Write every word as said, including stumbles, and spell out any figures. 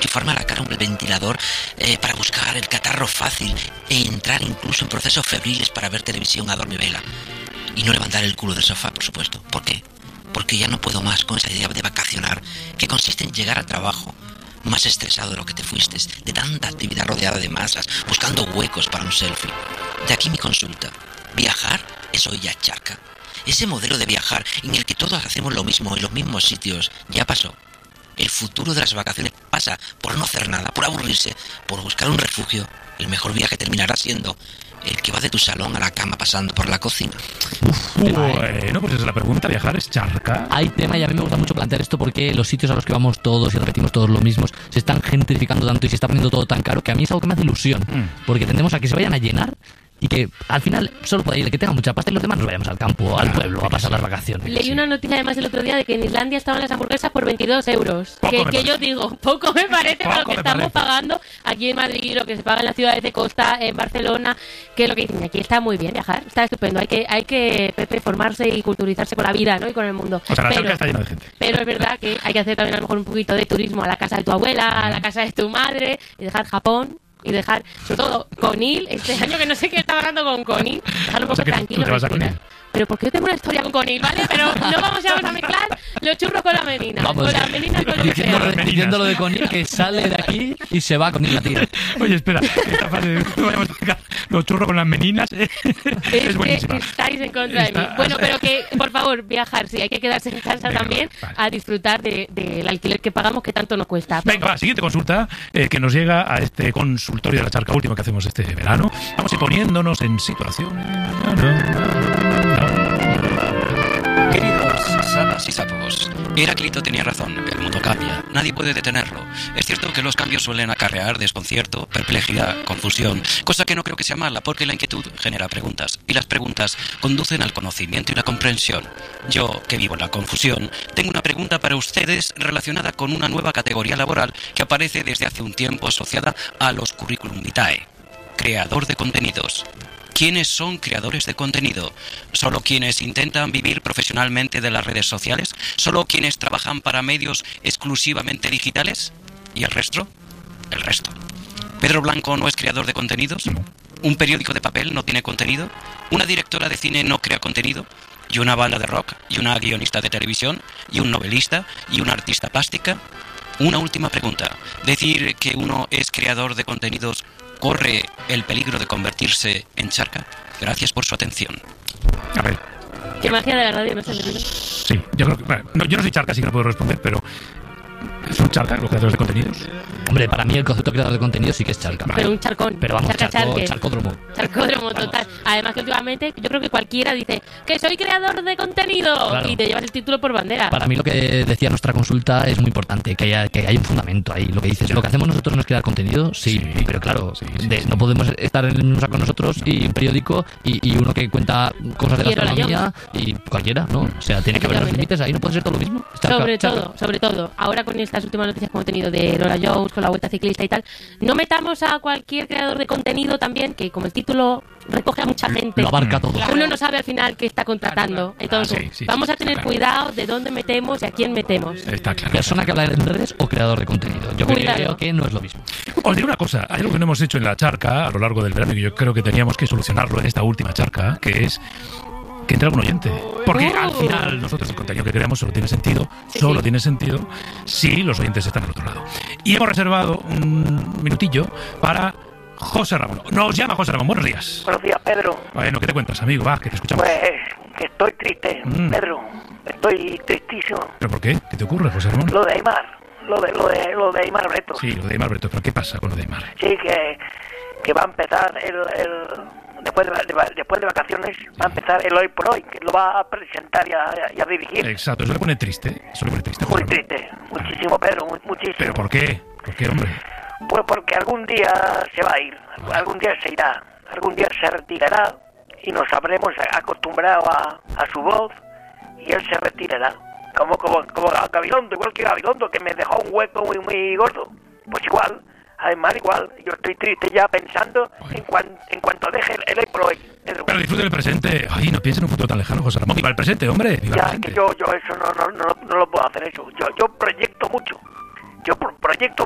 enchufarme a la cara un ventilador eh, para buscar el catarro fácil e entrar incluso en procesos febriles para ver televisión a dormivela. Y no levantar el culo del sofá, por supuesto. ¿Por qué? Porque ya no puedo más con esa idea de vacacionar, que consiste en llegar al trabajo más estresado de lo que te fuiste, de tanta actividad rodeada de masas, buscando huecos para un selfie. De aquí mi consulta. ¿Viajar es hoy ya charca? Ese modelo de viajar en el que todos hacemos lo mismo en los mismos sitios ya pasó. El futuro de las vacaciones pasa por no hacer nada, por aburrirse, por buscar un refugio. El mejor viaje terminará siendo el que va de tu salón a la cama pasando por la cocina. Uf, bueno, pues esa es la pregunta. ¿Viajar es charca? Hay tema y a mí me gusta mucho plantear esto porque los sitios a los que vamos todos y repetimos todos los mismos se están gentrificando tanto y se está poniendo todo tan caro que a mí es algo que me hace ilusión. Mm. Porque tendemos a que se vayan a llenar y que al final solo puede ir el que tenga mucha pasta y los demás nos vayamos al campo, al pueblo, a pasar las vacaciones. Leí sí. una noticia además el otro día de que en Islandia estaban las hamburguesas por veintidós euros. Que, que yo digo, poco me parece poco para lo que estamos parece. pagando aquí en Madrid, lo que se paga en las ciudades de costa, en Barcelona, que es lo que dicen aquí. Está muy bien viajar, está estupendo. Hay que hay que Pepe, formarse y culturizarse con la vida, ¿no? Y con el mundo. O sea, la pero, charca está llena de gente. Pero es verdad que hay que hacer también a lo mejor un poquito de turismo a la casa de tu abuela, a la casa de tu madre y dejar Japón. Y dejar, sobre todo, Conil, este año que no sé qué está pasando con Conil, dejarlo un poco o sea, que tranquilo. ¿tú te vas a Conil? Pero porque yo tengo una historia con Conil, ¿vale? Pero no vamos a, a mezclar los churros con la menina. Vamos, con la menina con diciéndolo, el diciéndolo de Conil, que sale de aquí y se va a Conil la tira. Oye, espera, esta fase de no vayamos a mezclar los churros con las meninas eh, es, es buenísima. Que estáis en contra Está, de mí. Bueno, pero que, por favor, viajar, sí, hay que quedarse en casa venga, también vale. a disfrutar del de, de alquiler que pagamos, que tanto nos cuesta. Venga, va, siguiente consulta eh, que nos llega a este consultorio de la charca último que hacemos este verano. Vamos a ir poniéndonos en situación. No, no, no. Queridos sapas y sapos, Heráclito tenía razón, el mundo cambia, nadie puede detenerlo. Es cierto que los cambios suelen acarrear desconcierto, perplejidad, confusión, cosa que no creo que sea mala porque la inquietud genera preguntas y las preguntas conducen al conocimiento y la comprensión. Yo, que vivo en la confusión, tengo una pregunta para ustedes relacionada con una nueva categoría laboral que aparece desde hace un tiempo asociada a los currículum vitae. Creador de contenidos. ¿Quiénes son creadores de contenido? ¿Solo quienes intentan vivir profesionalmente de las redes sociales? ¿Solo quienes trabajan para medios exclusivamente digitales? ¿Y el resto? El resto. ¿Pedro Blanco no es creador de contenidos? No. ¿Un periódico de papel no tiene contenido? ¿Una directora de cine no crea contenido? ¿Y una banda de rock? ¿Y una guionista de televisión? ¿Y un novelista? ¿Y una artista plástica? Una última pregunta. ¿Decir que uno es creador de contenidos corre el peligro de convertirse en charca? Gracias por su atención. A ver. Qué magia de la radio, no sé. Sí, yo creo que... Bueno, no, yo no soy charca, así que no puedo responder, pero... ¿Son charca los creadores de contenidos? Hombre, para mí el concepto de creador de contenido sí que es charca. Pero un charcón. Pero vamos, charca, charco, charque. charcódromo. Charcódromo, total. Además que últimamente yo creo que cualquiera dice que soy creador de contenido Claro. y te llevas el título por bandera. Para mí lo que decía nuestra consulta es muy importante, que haya, que haya un fundamento ahí. Lo que dices, lo que hacemos nosotros no es crear contenido, sí, Sí, pero claro, sí, sí, de, sí. no podemos estar en un saco nosotros y un periódico y, y uno que cuenta cosas de Y Erola gastronomía y cualquiera, ¿no? O sea, tiene que haber los Efectivamente. límites ahí, no puede ser todo lo mismo. Charca, Sobre charca. todo, sobre todo, ahora con estas últimas noticias que hemos tenido de Lola Jones, con la Vuelta Ciclista y tal, no metamos a cualquier creador de contenido también, que como el título recoge a mucha gente, Lo abarca todo. Claro. Uno no sabe al final qué está contratando. Entonces, sí, sí, vamos sí, a tener claro. cuidado de dónde metemos y a quién metemos. Está claro. Persona que habla en redes o creador de contenido. Yo Cuidado. creo que no es lo mismo. Os diré una cosa, hay algo que no hemos hecho en la charca a lo largo del verano y que yo creo que teníamos que solucionarlo en esta última charca, que es que entre algún oyente. Porque Uh. al final nosotros el contenido que creamos solo tiene sentido, Sí, solo sí. tiene sentido si los oyentes están al otro lado. Y hemos reservado un minutillo para José Ramón. Nos llama José Ramón, buenos días. Buenos días, Pedro. Bueno, ¿qué te cuentas, amigo? Va, que te escuchamos. Pues que estoy triste, Mm. Pedro. Estoy tristísimo. ¿Pero por qué? ¿Qué te ocurre, José Ramón? Lo de Aymar, lo de lo de lo de Aymar Breto. Sí, lo de Aymar Breto, pero ¿qué pasa con lo de Aymar? Sí, que, que va a empezar el, el después de, de- después de vacaciones va a empezar el Hoy por Hoy, que lo va a presentar y a, y a dirigir. Exacto, eso le pone triste. Eso le pone triste. Muy José Ramón. triste, muchísimo, Pedro, muy- muchísimo. ¿Pero por qué? ¿Por qué, hombre? Pues porque algún día se va a ir, algún día se irá, algún día se retirará y nos habremos acostumbrado a, a su voz y él se retirará. Como, como, como Gabilondo, igual que Gabilondo, que me dejó un hueco muy, muy gordo. Pues igual, además igual, yo estoy triste ya pensando en, cuan, en cuanto deje el, el Hoy por Hoy. Pedro. Pero disfrute del presente. Ay, no piense en un futuro tan lejano, José Ramón. Viva el presente, hombre. Viva el Ya, presente. que yo, yo eso no, no, no, no lo puedo hacer eso. Yo, yo proyecto mucho. Yo pro- proyecto